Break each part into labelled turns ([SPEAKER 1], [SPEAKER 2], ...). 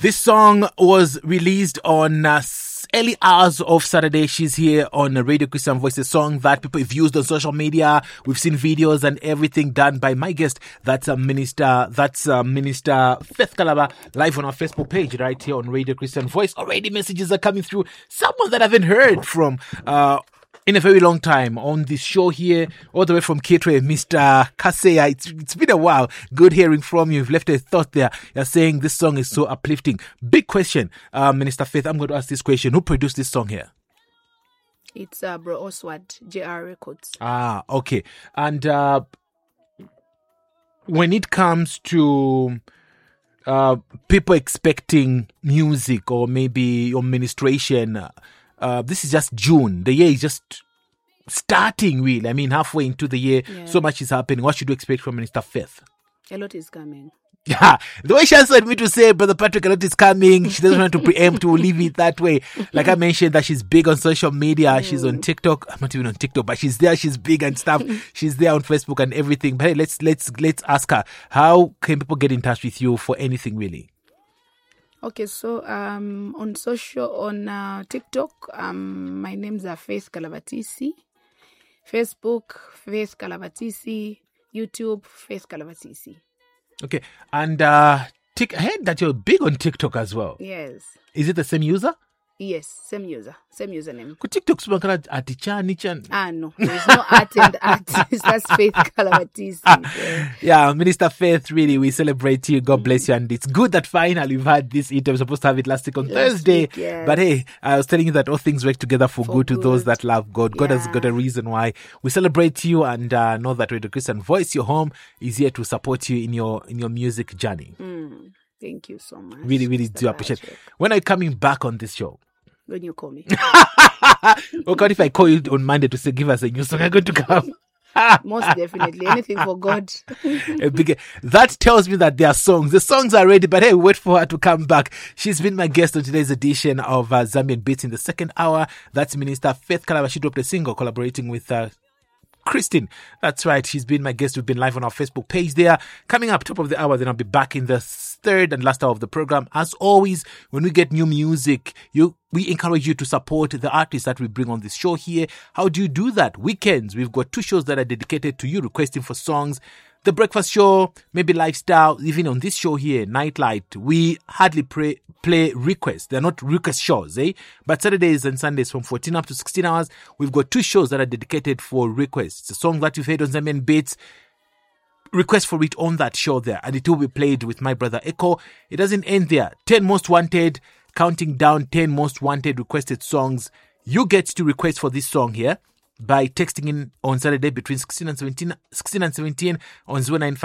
[SPEAKER 1] This song was released on early hours of Saturday. She's here on Radio Christian Voice, a song that people have used on social media. We've seen videos and everything done by my guest. That's Minister Faith Kalaba, live on our Facebook page right here on Radio Christian Voice. Already messages are coming through. Someone that I haven't heard from in a very long time on this show here, all the way from Kitwe, Mr. Kaseya. It's been a while. Good hearing from you. You've left a thought there. You're saying this song is so uplifting. Big question, Minister Faith. I'm going to ask this question. Who produced this song here?
[SPEAKER 2] It's Bro Oswald, JR Records.
[SPEAKER 1] Ah, okay. And when it comes to people expecting music or maybe your ministration, this is just June. The year is just starting, really. I mean, halfway into the year, so much is happening. What should you expect from Minister Faith?
[SPEAKER 2] A lot is coming.
[SPEAKER 1] Yeah, the way she answered me to say, Brother Patrick, a lot is coming. She doesn't want to preempt. We'll leave it that way. Like I mentioned, that she's big on social media. She's on TikTok. I'm not even on TikTok, but she's there. She's big and stuff. She's there on Facebook and everything. But hey, let's ask her, how can people get in touch with you for anything, really?
[SPEAKER 2] Okay, so on TikTok, my names are Faith Kalabatisi. Facebook, Faith Kalabatisi. YouTube, Faith Kalabatisi.
[SPEAKER 1] Okay, and I heard that you're big on TikTok as well.
[SPEAKER 2] Yes.
[SPEAKER 1] Is it the same user?
[SPEAKER 2] Yes, same username.
[SPEAKER 1] Could TikTok nichan?
[SPEAKER 2] No, there's no art and artist. That's Faith Kalabatisi.
[SPEAKER 1] Yeah, Minister Faith, really, we celebrate you. God bless you. And it's good that finally we've had this interview. We're supposed to have it last week on Thursday.
[SPEAKER 2] Yes.
[SPEAKER 1] But hey, I was telling you that all things work together for good to those that love God. God has got a reason why we celebrate you, and know that Radio Christian Voice, your home, is here to support you in your music journey.
[SPEAKER 2] Thank you so much.
[SPEAKER 1] Really, really do appreciate it. When are you coming back on this show?
[SPEAKER 2] When you call me.
[SPEAKER 1] Okay, if I call you on Monday to say, give us a new song, I'm going to come.
[SPEAKER 2] Most definitely. Anything for God.
[SPEAKER 1] That tells me that there are songs. The songs are ready, but hey, wait for her to come back. She's been my guest on today's edition of Zambian Beats in the second hour. That's Minister Faith Kalaba. She dropped a single collaborating with Christine. That's right. She's been my guest. We've been live on our Facebook page there. Coming up top of the hour, then I'll be back in the third and last hour of the program. As always, when we get new music, we encourage you to support the artists that we bring on this show here. How do you do that? Weekends, we've got 2 shows that are dedicated to you requesting for songs. The breakfast show, maybe lifestyle, even on this show here, Nightlight, we hardly play requests. They're not request shows, But Saturdays and Sundays from 14 up to 16 hours, we've got 2 shows that are dedicated for requests. The song that you've heard on Zambian Beats, request for it on that show there, and it will be played with my brother Echo. It doesn't end there. 10 most wanted, counting down 10 most wanted requested songs. You get to request for this song here by texting in on Saturday between 16 and 17 on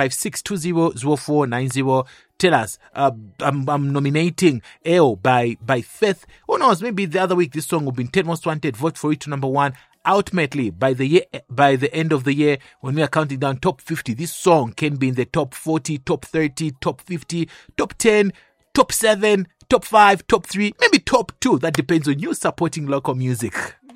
[SPEAKER 1] 0956200490. Tell us, I'm nominating EO by Faith. Who knows, maybe the other week this song will be in 10 most wanted. Vote for it to number 1. Ultimately, by the end of the year, when we are counting down top 50, this song can be in the top 40, top 30, top 50, top 10, top 7, top 5, top 3, maybe top 2. That depends on you supporting local music.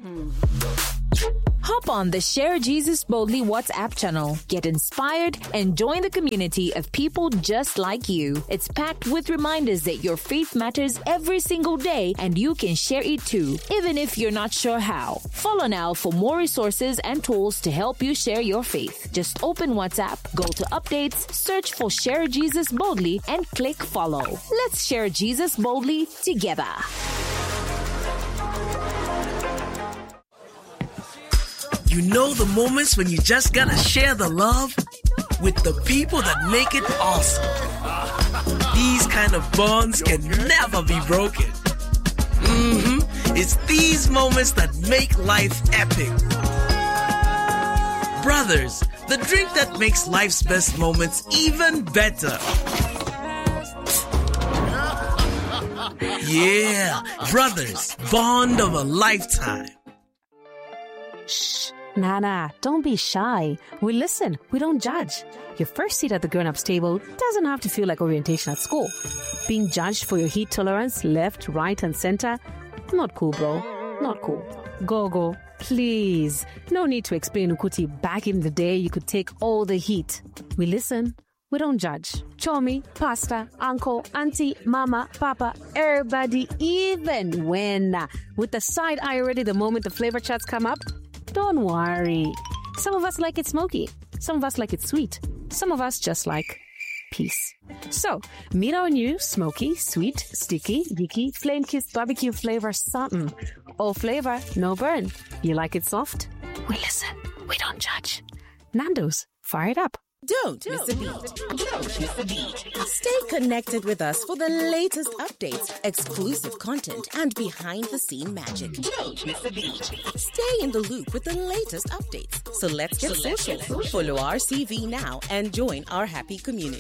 [SPEAKER 3] Hop on the Share Jesus Boldly WhatsApp channel. Get inspired and join the community of people just like you. It's packed with reminders that your faith matters every single day and you can share it too, even if you're not sure how. Follow now for more resources and tools to help you share your faith. Just open WhatsApp, go to updates, search for Share Jesus Boldly and click follow. Let's share Jesus boldly together.
[SPEAKER 4] You know the moments when you just gotta share the love with the people that make it awesome. These kind of bonds can never be broken. It's these moments that make life epic. Brothers, the drink that makes life's best moments even better. Yeah, Brothers, bond of a lifetime.
[SPEAKER 5] Shh. Nana, don't be shy. We listen. We don't judge. Your first seat at the grown-ups table doesn't have to feel like orientation at school. Being judged for your heat tolerance, left, right, and center, not cool, bro. Not cool. Go. Please. No need to explain Ukuti. Back in the day, you could take all the heat. We listen. we don't judge. Chomi, pasta, uncle, auntie, mama, papa, everybody, even when with the side eye already the moment the flavor chats come up, don't worry. Some of us like it smoky. Some of us like it sweet. Some of us just like peace. So, meet our new smoky, sweet, sticky, yicky, flame-kissed barbecue flavor something. All flavor, no burn. You like it soft? We listen. We don't judge. Nando's, fire it up.
[SPEAKER 6] Don't miss a beat. Don't miss a beat. Stay connected with us for the latest updates, exclusive content, and behind-the-scene magic. Don't miss a beat. Stay in the loop with the latest updates. So let's get social. Follow RCV now and join our happy community.